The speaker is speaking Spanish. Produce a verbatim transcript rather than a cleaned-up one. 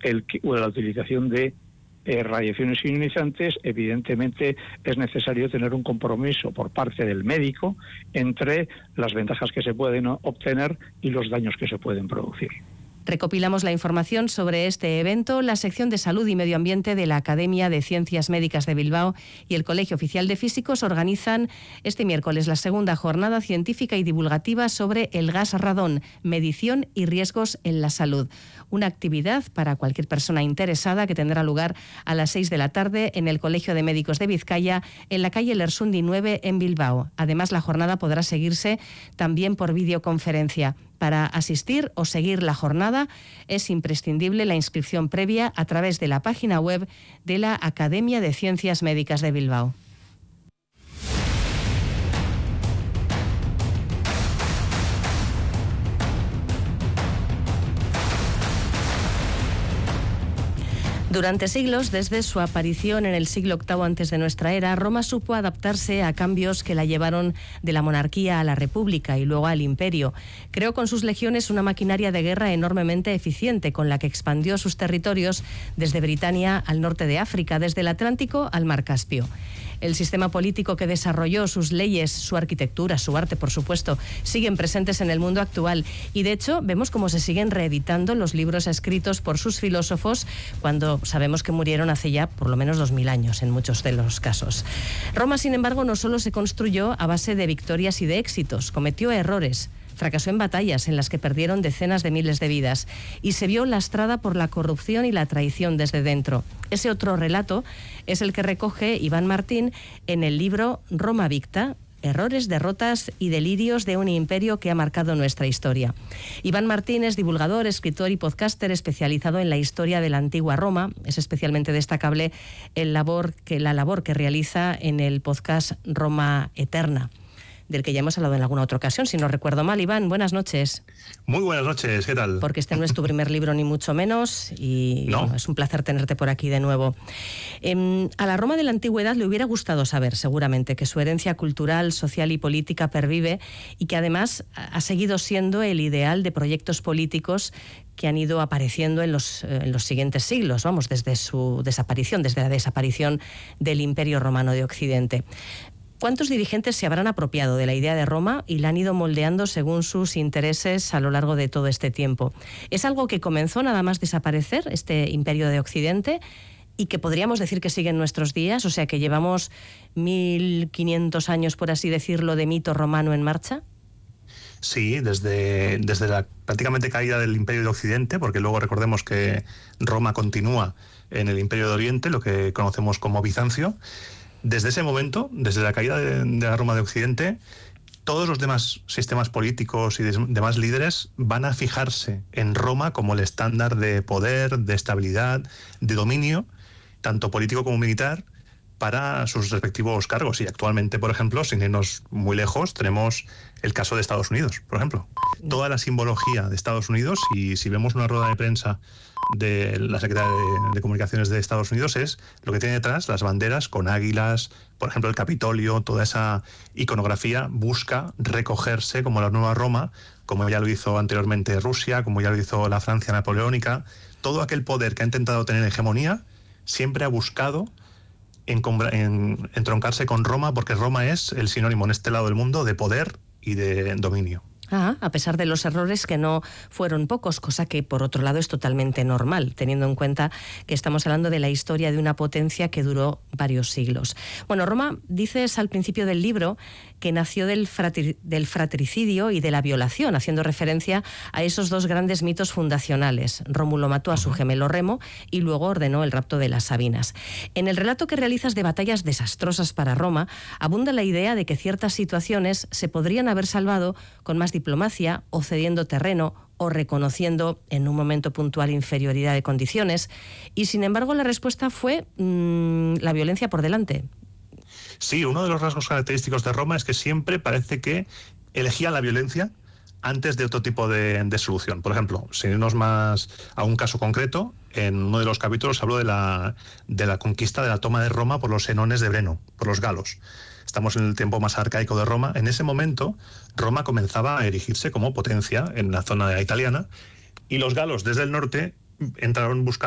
el, o la utilización de eh, radiaciones ionizantes, evidentemente es necesario tener un compromiso por parte del médico entre las ventajas que se pueden obtener y los daños que se pueden producir. Recopilamos la información sobre este evento. La sección de Salud y Medio Ambiente de la Academia de Ciencias Médicas de Bilbao y el Colegio Oficial de Físicos organizan este miércoles la segunda jornada científica y divulgativa sobre el gas radón, medición y riesgos en la salud. Una actividad para cualquier persona interesada que tendrá lugar a las seis de la tarde en el Colegio de Médicos de Vizcaya, en la calle Lersundi nueve en Bilbao. Además, la jornada podrá seguirse también por videoconferencia. Para asistir o seguir la jornada es imprescindible la inscripción previa a través de la página web de la Academia de Ciencias Médicas de Bilbao. Durante siglos, desde su aparición en el siglo octavo antes de nuestra era, Roma supo adaptarse a cambios que la llevaron de la monarquía a la república y luego al imperio. Creó con sus legiones una maquinaria de guerra enormemente eficiente, con la que expandió sus territorios desde Britania al norte de África, desde el Atlántico al mar Caspio. El sistema político que desarrolló, sus leyes, su arquitectura, su arte, por supuesto, siguen presentes en el mundo actual. Y, de hecho, vemos cómo se siguen reeditando los libros escritos por sus filósofos cuando sabemos que murieron hace ya por lo menos dos mil años en muchos de los casos. Roma, sin embargo, no solo se construyó a base de victorias y de éxitos, cometió errores. Fracasó en batallas en las que perdieron decenas de miles de vidas y se vio lastrada por la corrupción y la traición desde dentro. Ese otro relato es el que recoge Iván Martín en el libro Roma Victa, errores, derrotas y delirios de un imperio que ha marcado nuestra historia. Iván Martín es divulgador, escritor y podcaster especializado en la historia de la antigua Roma. Es especialmente destacable el labor que, la labor que realiza en el podcast Roma Eterna, del que ya hemos hablado en alguna otra ocasión, si no recuerdo mal. Iván, buenas noches. Muy buenas noches, ¿qué tal? Porque este no es tu primer libro, ni mucho menos, y no. bueno, es un placer tenerte por aquí de nuevo. Eh, a la Roma de la antigüedad le hubiera gustado saber, seguramente, que su herencia cultural, social y política pervive y que además ha seguido siendo el ideal de proyectos políticos que han ido apareciendo en los, en los siguientes siglos, vamos, desde su desaparición, desde la desaparición del Imperio Romano de Occidente. ¿Cuántos dirigentes se habrán apropiado de la idea de Roma y la han ido moldeando según sus intereses a lo largo de todo este tiempo? ¿Es algo que comenzó nada más desaparecer, este imperio de Occidente, y que podríamos decir que sigue en nuestros días? O sea, que llevamos mil quinientos años, por así decirlo, de mito romano en marcha. Sí, desde, desde la prácticamente caída del Imperio de Occidente, porque luego recordemos que Roma continúa en el Imperio de Oriente, lo que conocemos como Bizancio. Desde ese momento, desde la caída de, de la Roma de Occidente, todos los demás sistemas políticos y de, demás líderes van a fijarse en Roma como el estándar de poder, de estabilidad, de dominio, tanto político como militar, para sus respectivos cargos. Y actualmente, por ejemplo, sin irnos muy lejos, tenemos el caso de Estados Unidos, por ejemplo. Toda la simbología de Estados Unidos, y si vemos una rueda de prensa de la Secretaría de, de Comunicaciones de Estados Unidos, es lo que tiene detrás, las banderas con águilas, por ejemplo el Capitolio, toda esa iconografía busca recogerse como la nueva Roma, como ya lo hizo anteriormente Rusia, como ya lo hizo la Francia napoleónica. Todo aquel poder que ha intentado tener hegemonía siempre ha buscado en, en, entroncarse con Roma, porque Roma es el sinónimo en este lado del mundo de poder y de dominio. Ah, a pesar de los errores, que no fueron pocos, cosa que por otro lado es totalmente normal, teniendo en cuenta que estamos hablando de la historia de una potencia que duró varios siglos. Bueno, Roma, dices al principio del libro, que nació del, frater, del fratricidio y de la violación, haciendo referencia a esos dos grandes mitos fundacionales. Rómulo mató a su gemelo Remo y luego ordenó el rapto de las Sabinas. En el relato que realizas de batallas desastrosas para Roma, abunda la idea de que ciertas situaciones se podrían haber salvado con más diplomacia, o cediendo terreno, o reconociendo en un momento puntual inferioridad de condiciones, y sin embargo la respuesta fue mmm, la violencia por delante. Sí, uno de los rasgos característicos de Roma es que siempre parece que elegía la violencia antes de otro tipo de, de solución. Por ejemplo, sin irnos más a un caso concreto, en uno de los capítulos hablo de la, de la conquista de la toma de Roma por los enones de Breno, por los galos. Estamos en el tiempo más arcaico de Roma. En ese momento, Roma comenzaba a erigirse como potencia en la zona italiana, y los galos desde el norte entraron buscando